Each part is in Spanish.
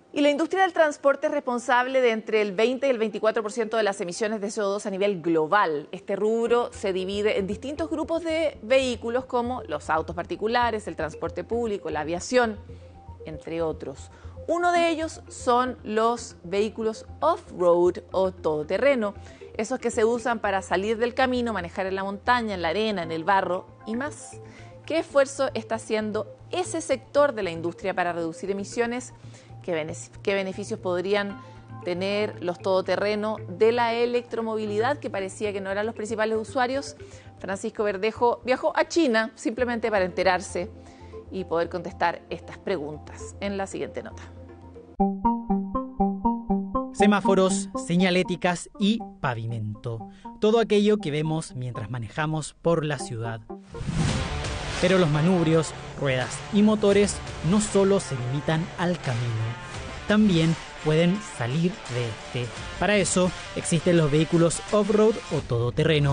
Y la industria del transporte es responsable de entre el 20 y el 24% de las emisiones de CO2 a nivel global. Este rubro se divide en distintos grupos de vehículos como los autos particulares, el transporte público, la aviación, entre otros. Uno de ellos son los vehículos off-road o todoterreno, esos que se usan para salir del camino, manejar en la montaña, en la arena, en el barro y más. ¿Qué esfuerzo está haciendo ese sector de la industria para reducir emisiones? ¿Qué beneficios podrían tener los todoterreno de la electromovilidad, que parecía que no eran los principales usuarios? Francisco Verdejo viajó a China simplemente para enterarse y poder contestar estas preguntas en la siguiente nota. Semáforos, señaléticas y pavimento. Todo aquello que vemos mientras manejamos por la ciudad. Pero los manubrios, ruedas y motores no solo se limitan al camino, también pueden salir de este. Para eso existen los vehículos off-road o todoterreno.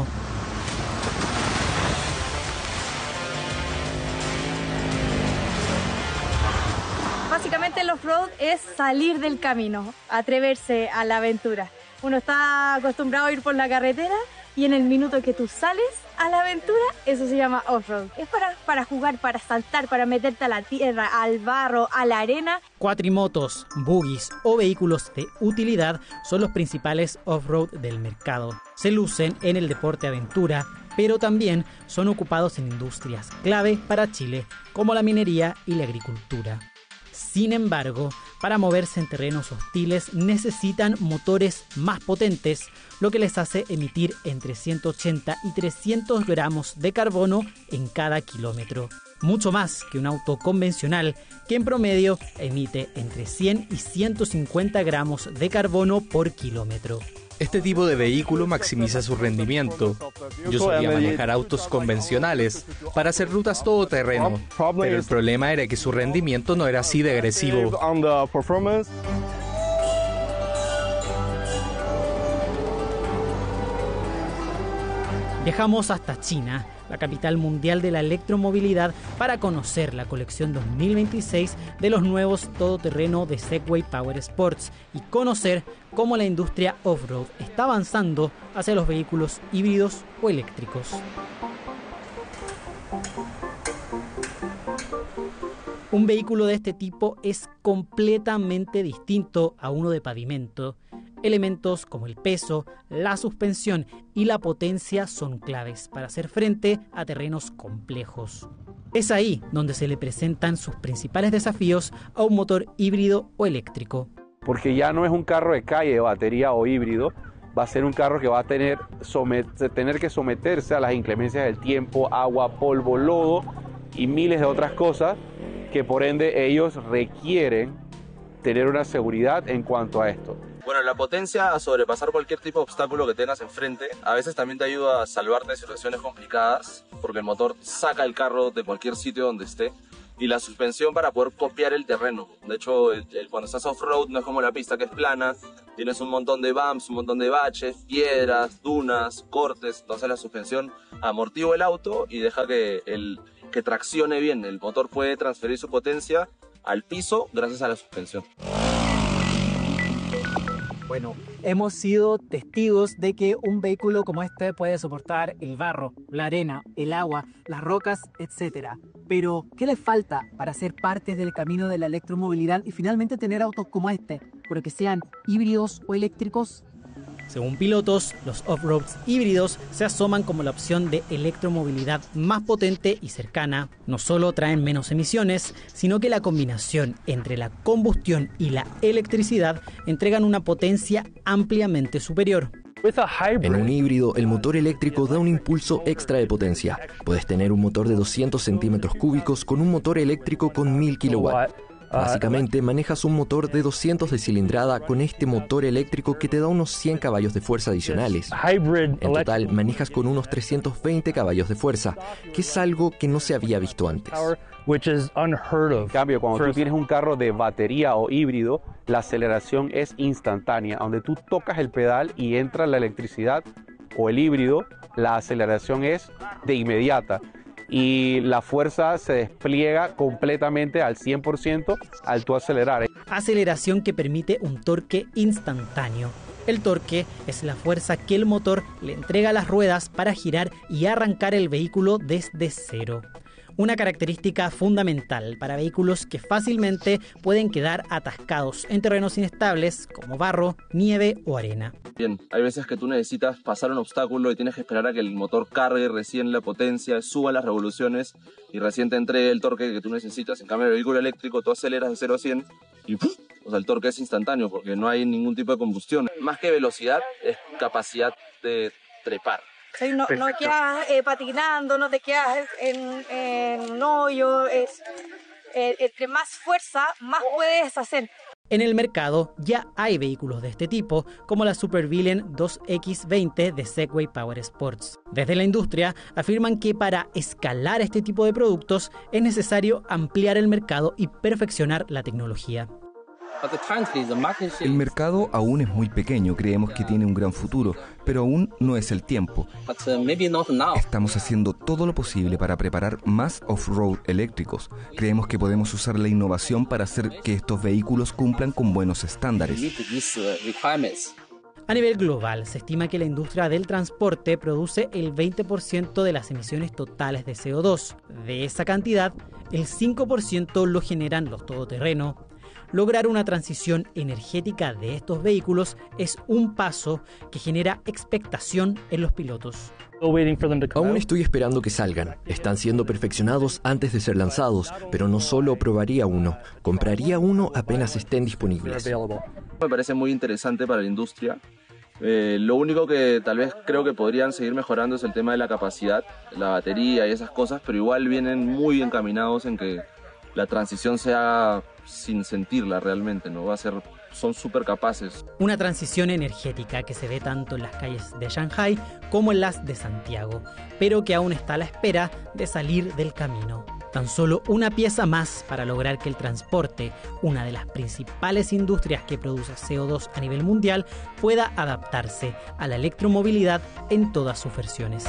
Básicamente el off-road es salir del camino, atreverse a la aventura. Uno está acostumbrado a ir por la carretera y en el minuto que tú sales a la aventura, eso se llama off-road. Es para jugar, para saltar, para meterte a la tierra, al barro, a la arena. Cuatrimotos, buggies o vehículos de utilidad son los principales off-road del mercado. Se lucen en el deporte aventura, pero también son ocupados en industrias clave para Chile, como la minería y la agricultura. Sin embargo, para moverse en terrenos hostiles necesitan motores más potentes, lo que les hace emitir entre 180 y 300 gramos de carbono en cada kilómetro. Mucho más que un auto convencional, que en promedio emite entre 100 y 150 gramos de carbono por kilómetro. Este tipo de vehículo maximiza su rendimiento. Yo solía manejar autos convencionales para hacer rutas todoterreno, pero el problema era que su rendimiento no era así de agresivo. Viajamos hasta China, la capital mundial de la electromovilidad, para conocer la colección 2026 de los nuevos todoterreno de Segway Power Sports y conocer cómo la industria off-road está avanzando hacia los vehículos híbridos o eléctricos. Un vehículo de este tipo es completamente distinto a uno de pavimento. Elementos como el peso, la suspensión y la potencia son claves para hacer frente a terrenos complejos. Es ahí donde se le presentan sus principales desafíos a un motor híbrido o eléctrico. Porque ya no es un carro de calle de batería o híbrido, va a ser un carro que va a tener que someterse a las inclemencias del tiempo, agua, polvo, lodo y miles de otras cosas que por ende ellos requieren tener una seguridad en cuanto a esto. Bueno, la potencia a sobrepasar cualquier tipo de obstáculo que tengas enfrente, a veces también te ayuda a salvarte de situaciones complicadas, porque el motor saca el carro de cualquier sitio donde esté, y la suspensión para poder copiar el terreno. De hecho, cuando estás off-road no es como la pista que es plana, tienes un montón de bumps, un montón de baches, piedras, dunas, cortes, entonces la suspensión amortigua el auto y deja que traccione bien. El motor puede transferir su potencia al piso gracias a la suspensión. Bueno, hemos sido testigos de que un vehículo como este puede soportar el barro, la arena, el agua, las rocas, etc. Pero, ¿qué le falta para ser parte del camino de la electromovilidad y finalmente tener autos como este, pero que sean híbridos o eléctricos? Según pilotos, los off-roads híbridos se asoman como la opción de electromovilidad más potente y cercana. No solo traen menos emisiones, sino que la combinación entre la combustión y la electricidad entregan una potencia ampliamente superior. En un híbrido, el motor eléctrico da un impulso extra de potencia. Puedes tener un motor de 200 centímetros cúbicos con un motor eléctrico con 1000 kilowatts. Básicamente manejas un motor de 200 de cilindrada con este motor eléctrico que te da unos 100 caballos de fuerza adicionales. En total manejas con unos 320 caballos de fuerza, que es algo que no se había visto antes. En cambio, cuando tú tienes un carro de batería o híbrido, la aceleración es instantánea. Donde tú tocas el pedal y entra la electricidad o el híbrido, la aceleración es de inmediata. Y la fuerza se despliega completamente al 100% al tú acelerar. aceleración que permite un torque instantáneo. El torque es la fuerza que el motor le entrega a las ruedas para girar y arrancar el vehículo desde cero. Una característica fundamental para vehículos que fácilmente pueden quedar atascados en terrenos inestables como barro, nieve o arena. Bien, hay veces que tú necesitas pasar un obstáculo y tienes que esperar a que el motor cargue recién la potencia, suba las revoluciones y recién te entregue el torque que tú necesitas. En cambio, el vehículo eléctrico tú aceleras de 0 a 100 y ¡puf! O sea, el torque es instantáneo porque no hay ningún tipo de combustión. Más que velocidad, es capacidad de trepar. Sí, no quedas patinando, no te quedas en un hoyo. Entre más fuerza, más puedes hacer. En el mercado ya hay vehículos de este tipo, como la Supervillain 2X20 de Segway Power Sports. Desde la industria afirman que para escalar este tipo de productos es necesario ampliar el mercado y perfeccionar la tecnología. El mercado aún es muy pequeño, creemos que tiene un gran futuro, pero aún no es el tiempo. Estamos haciendo todo lo posible para preparar más off-road eléctricos. Creemos que podemos usar la innovación para hacer que estos vehículos cumplan con buenos estándares. A nivel global, se estima que la industria del transporte produce el 20% de las emisiones totales de CO2. De esa cantidad, el 5% lo generan los todoterreno. Lograr una transición energética de estos vehículos es un paso que genera expectación en los pilotos. Aún estoy esperando que salgan. Están siendo perfeccionados antes de ser lanzados, pero no solo probaría uno, compraría uno apenas estén disponibles. Me parece muy interesante para la industria. Lo único que tal vez creo que podrían seguir mejorando es el tema de la capacidad, la batería y esas cosas, pero igual vienen muy encaminados en que la transición sea sin sentirla realmente, ¿no? Son súper capaces. Una transición energética que se ve tanto en las calles de Shanghái como en las de Santiago, pero que aún está a la espera de salir del camino. Tan solo una pieza más para lograr que el transporte, una de las principales industrias que produce CO2 a nivel mundial, pueda adaptarse a la electromovilidad en todas sus versiones.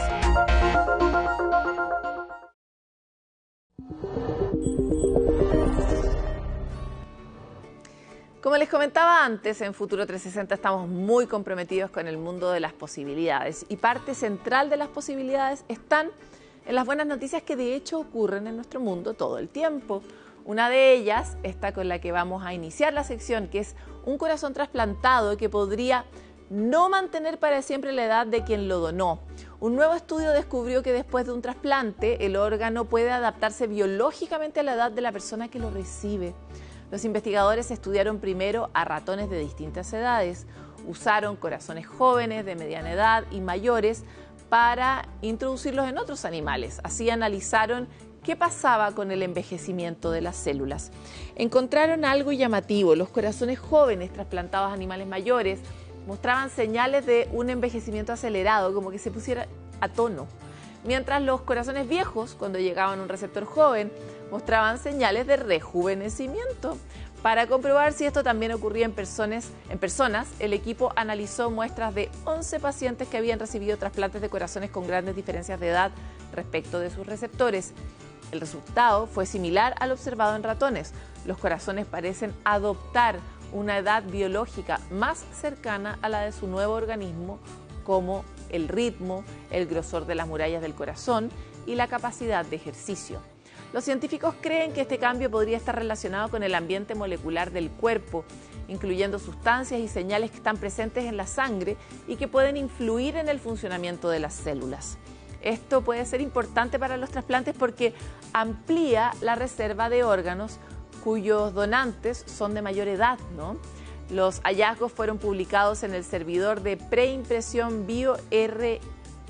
Como les comentaba antes, en Futuro 360 estamos muy comprometidos con el mundo de las posibilidades y parte central de las posibilidades están en las buenas noticias que de hecho ocurren en nuestro mundo todo el tiempo. Una de ellas, esta con la que vamos a iniciar la sección, que es un corazón trasplantado que podría no mantener para siempre la edad de quien lo donó. Un nuevo estudio descubrió que después de un trasplante, el órgano puede adaptarse biológicamente a la edad de la persona que lo recibe. Los investigadores estudiaron primero a ratones de distintas edades. Usaron corazones jóvenes, de mediana edad y mayores para introducirlos en otros animales. Así analizaron qué pasaba con el envejecimiento de las células. Encontraron algo llamativo. Los corazones jóvenes trasplantados a animales mayores mostraban señales de un envejecimiento acelerado, como que se pusiera a tono. Mientras los corazones viejos, cuando llegaban a un receptor joven, mostraban señales de rejuvenecimiento. Para comprobar si esto también ocurría en personas, el equipo analizó muestras de 11 pacientes que habían recibido trasplantes de corazones con grandes diferencias de edad respecto de sus receptores. El resultado fue similar al observado en ratones. Los corazones parecen adoptar una edad biológica más cercana a la de su nuevo organismo, como el ritmo, el grosor de las murallas del corazón y la capacidad de ejercicio. Los científicos creen que este cambio podría estar relacionado con el ambiente molecular del cuerpo, incluyendo sustancias y señales que están presentes en la sangre y que pueden influir en el funcionamiento de las células. Esto puede ser importante para los trasplantes porque amplía la reserva de órganos cuyos donantes son de mayor edad, ¿no? Los hallazgos fueron publicados en el servidor de preimpresión BioRxiv,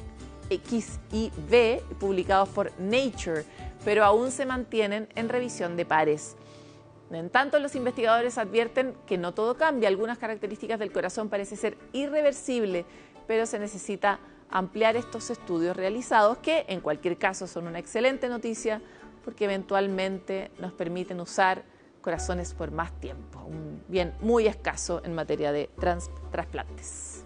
publicados por Nature, pero aún se mantienen en revisión de pares. En tanto, los investigadores advierten que no todo cambia. Algunas características del corazón parecen ser irreversibles, pero se necesita ampliar estos estudios realizados, que en cualquier caso son una excelente noticia porque eventualmente nos permiten usar corazones por más tiempo, un bien muy escaso en materia de trasplantes.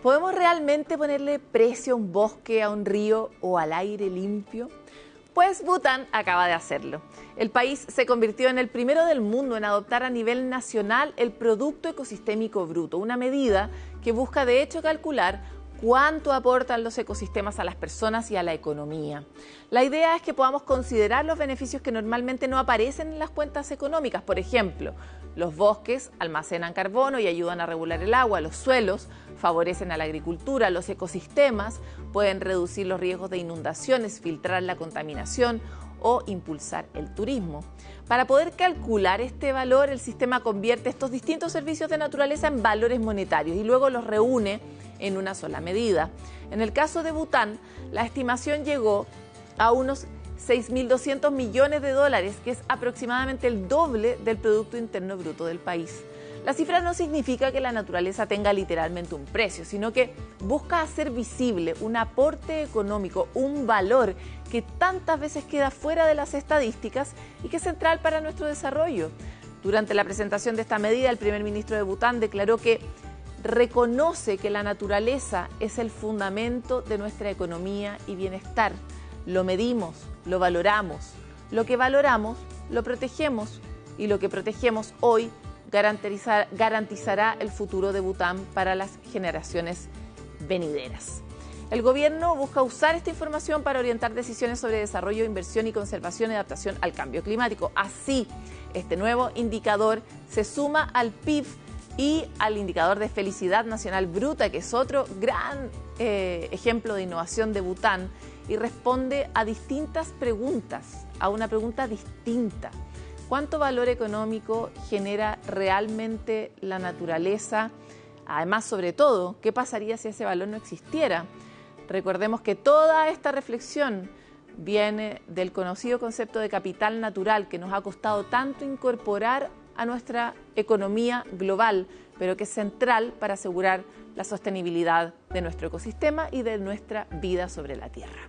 ¿Podemos realmente ponerle precio a un bosque, a un río o al aire limpio? Pues Bután acaba de hacerlo. El país se convirtió en el primero del mundo en adoptar a nivel nacional el Producto Ecosistémico Bruto, una medida que busca de hecho calcular cuánto aportan los ecosistemas a las personas y a la economía. La idea es que podamos considerar los beneficios que normalmente no aparecen en las cuentas económicas. Por ejemplo, los bosques almacenan carbono y ayudan a regular el agua, los suelos favorecen a la agricultura, los ecosistemas pueden reducir los riesgos de inundaciones, filtrar la contaminación o impulsar el turismo. Para poder calcular este valor, el sistema convierte estos distintos servicios de naturaleza en valores monetarios y luego los reúne en una sola medida. En el caso de Bután, la estimación llegó a unos 6.200 millones de dólares, que es aproximadamente el doble del Producto Interno Bruto del país. La cifra no significa que la naturaleza tenga literalmente un precio, sino que busca hacer visible un aporte económico, un valor que tantas veces queda fuera de las estadísticas y que es central para nuestro desarrollo. Durante la presentación de esta medida, el primer ministro de Bután declaró que reconoce que la naturaleza es el fundamento de nuestra economía y bienestar. Lo medimos, lo valoramos. Lo que valoramos, lo protegemos. Y lo que protegemos hoy garantizará el futuro de Bután para las generaciones venideras. El gobierno busca usar esta información para orientar decisiones sobre desarrollo, inversión y conservación y adaptación al cambio climático. Así, este nuevo indicador se suma al PIB y al indicador de felicidad nacional bruta, que es otro gran ejemplo de innovación de Bután, y responde a distintas preguntas, a una pregunta distinta. ¿Cuánto valor económico genera realmente la naturaleza? Además, sobre todo, ¿qué pasaría si ese valor no existiera? Recordemos que toda esta reflexión viene del conocido concepto de capital natural que nos ha costado tanto incorporar a nuestra economía global, pero que es central para asegurar la sostenibilidad de nuestro ecosistema y de nuestra vida sobre la Tierra.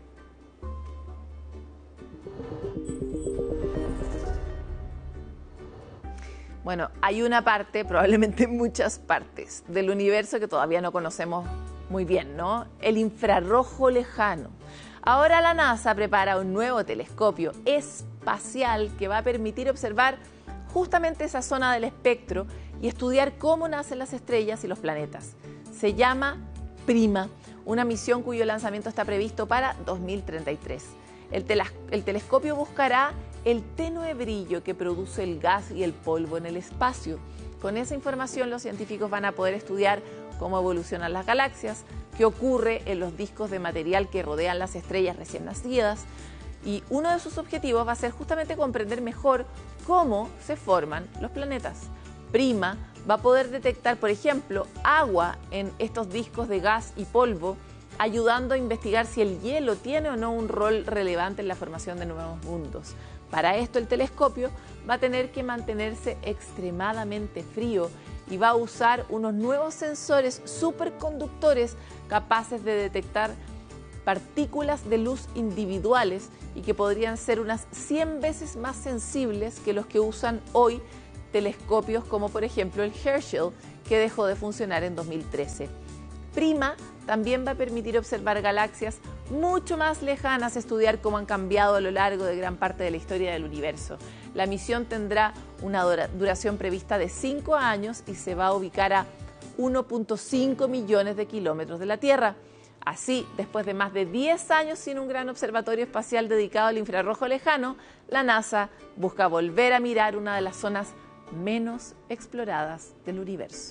Bueno, hay una parte, probablemente muchas partes, del universo que todavía no conocemos muy bien, ¿no? El infrarrojo lejano. Ahora la NASA prepara un nuevo telescopio espacial que va a permitir observar justamente esa zona del espectro y estudiar cómo nacen las estrellas y los planetas. Se llama PRIMA, una misión cuyo lanzamiento está previsto para 2033. El telescopio buscará el tenue brillo que produce el gas y el polvo en el espacio. Con esa información los científicos van a poder estudiar cómo evolucionan las galaxias, qué ocurre en los discos de material que rodean las estrellas recién nacidas, y uno de sus objetivos va a ser justamente comprender mejor cómo se forman los planetas. PRIMA va a poder detectar, por ejemplo, agua en estos discos de gas y polvo, ayudando a investigar si el hielo tiene o no un rol relevante en la formación de nuevos mundos. Para esto el telescopio va a tener que mantenerse extremadamente frío y va a usar unos nuevos sensores superconductores capaces de detectar partículas de luz individuales y que podrían ser unas 100 veces más sensibles que los que usan hoy telescopios como por ejemplo el Herschel, que dejó de funcionar en 2013. PRIMA también va a permitir observar galaxias mucho más lejanas, estudiar cómo han cambiado a lo largo de gran parte de la historia del universo. La misión tendrá una duración prevista de 5 años y se va a ubicar a 1.5 millones de kilómetros de la Tierra. Así, después de más de 10 años sin un gran observatorio espacial dedicado al infrarrojo lejano, la NASA busca volver a mirar una de las zonas menos exploradas del universo.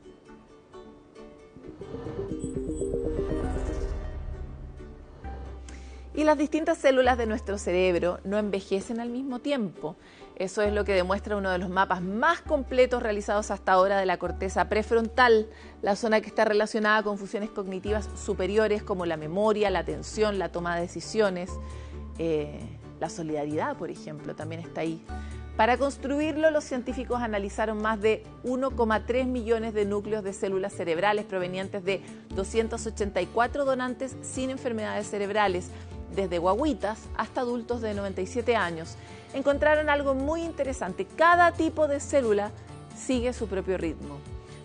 Y las distintas células de nuestro cerebro no envejecen al mismo tiempo. Eso es lo que demuestra uno de los mapas más completos realizados hasta ahora de la corteza prefrontal, la zona que está relacionada con funciones cognitivas superiores como la memoria, la atención, la toma de decisiones, la solidaridad, por ejemplo, también está ahí. Para construirlo, los científicos analizaron más de 1,3 millones de núcleos de células cerebrales provenientes de 284 donantes sin enfermedades cerebrales, desde guaguitas hasta adultos de 97 años. Encontraron algo muy interesante. Cada tipo de célula sigue su propio ritmo.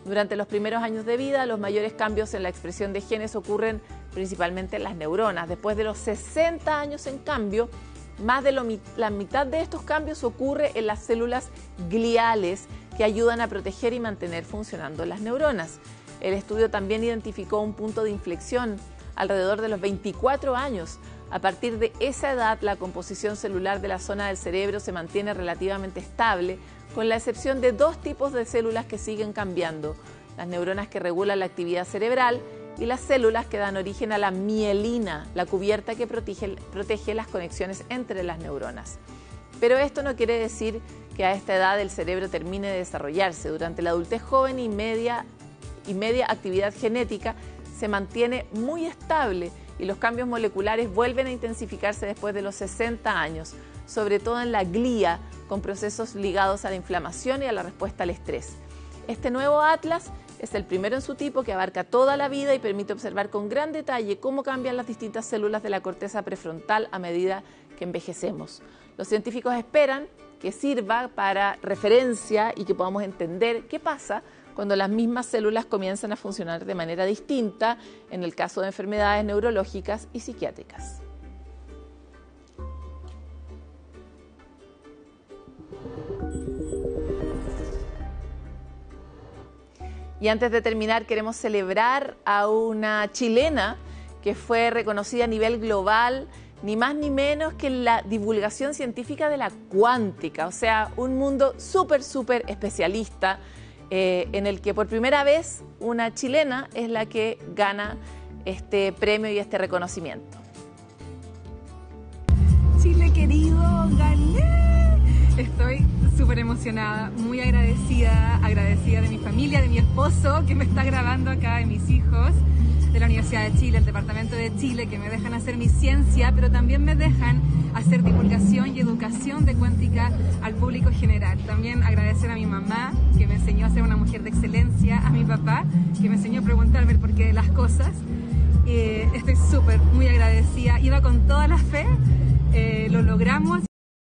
Durante los primeros años de vida, los mayores cambios en la expresión de genes ocurren principalmente en las neuronas. Después de los 60 años, en cambio, más de la mitad de estos cambios ocurre en las células gliales que ayudan a proteger y mantener funcionando las neuronas. El estudio también identificó un punto de inflexión alrededor de los 24 años. A partir de esa edad, la composición celular de la zona del cerebro se mantiene relativamente estable, con la excepción de dos tipos de células que siguen cambiando: las neuronas que regulan la actividad cerebral y las células que dan origen a la mielina, la cubierta que protege las conexiones entre las neuronas. Pero esto no quiere decir que a esta edad el cerebro termine de desarrollarse. Durante la adultez joven y media actividad genética se mantiene muy estable y los cambios moleculares vuelven a intensificarse después de los 60 años, sobre todo en la glía, con procesos ligados a la inflamación y a la respuesta al estrés. Este nuevo atlas es el primero en su tipo que abarca toda la vida y permite observar con gran detalle cómo cambian las distintas células de la corteza prefrontal a medida que envejecemos. Los científicos esperan que sirva para referencia y que podamos entender qué pasa cuando las mismas células comienzan a funcionar de manera distinta en el caso de enfermedades neurológicas y psiquiátricas. Y antes de terminar, queremos celebrar a una chilena que fue reconocida a nivel global, ni más ni menos que en la divulgación científica de la cuántica, o sea, un mundo súper especialista, en el que por primera vez una chilena es la que gana este premio y este reconocimiento. Chile querido, gané. Estoy súper emocionada, muy agradecida de mi familia, de mi esposo que me está grabando acá, de mis hijos, de la Universidad de Chile, el Departamento de Chile, que me dejan hacer mi ciencia, pero también me dejan hacer divulgación y educación de cuántica al público general. También agradecer a mi mamá, que me enseñó a ser una mujer de excelencia, a mi papá, que me enseñó a preguntarme el porqué de las cosas. Estoy muy agradecida, iba con toda la fe, lo logramos.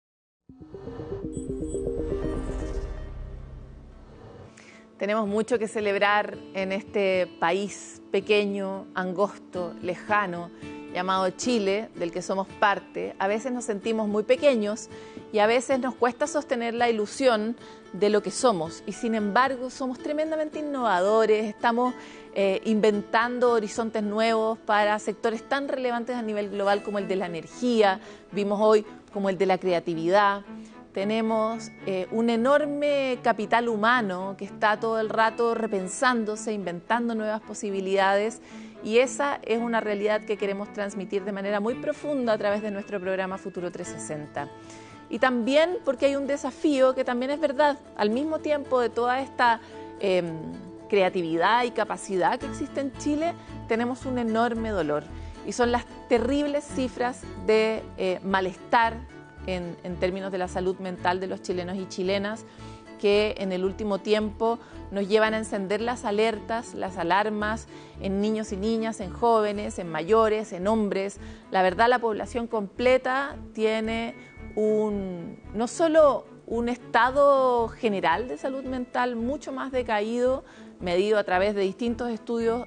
Tenemos mucho que celebrar en este país pequeño, angosto, lejano, llamado Chile, del que somos parte. A veces nos sentimos muy pequeños y a veces nos cuesta sostener la ilusión de lo que somos. Y sin embargo, somos tremendamente innovadores, estamos inventando horizontes nuevos para sectores tan relevantes a nivel global como el de la energía, vimos hoy como el de la creatividad. Tenemos un enorme capital humano que está todo el rato repensándose, inventando nuevas posibilidades, y esa es una realidad que queremos transmitir de manera muy profunda a través de nuestro programa Futuro 360. Y también porque hay un desafío que también es verdad, al mismo tiempo de toda esta creatividad y capacidad que existe en Chile, tenemos un enorme dolor, y son las terribles cifras de malestar en términos de la salud mental de los chilenos y chilenas, que en el último tiempo nos llevan a encender las alertas, las alarmas en niños y niñas, en jóvenes, en mayores, en hombres. La verdad, la población completa tiene no solo un estado general de salud mental mucho más decaído, medido a través de distintos estudios